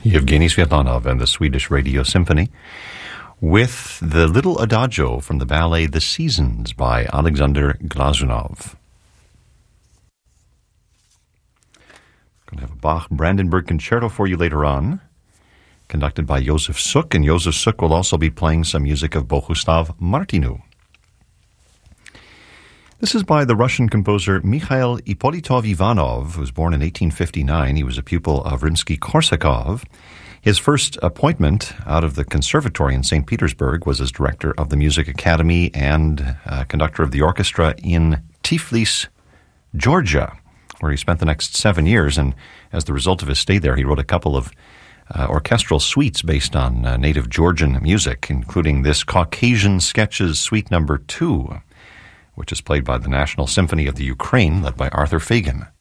Yevgeny Svetlanov and the Swedish Radio Symphony with the little adagio from the ballet The Seasons by Alexander Glazunov. Going to have a Bach Brandenburg Concerto for you later on, conducted by Josef Suk, and Josef Suk will also be playing some music of Bohuslav Martinu. This is by the Russian composer Mikhail Ippolitov Ivanov, who was born in 1859. He was a pupil of Rimsky-Korsakov. His first appointment out of the conservatory in St. Petersburg was as director of the Music Academy and conductor of the orchestra in Tiflis, Georgia, where he spent the next 7 years. And as the result of his stay there, he wrote a couple of orchestral suites based on native Georgian music, including this Caucasian Sketches Suite No. 2, which is played by the National Symphony of the Ukraine, led by Arthur Fagin.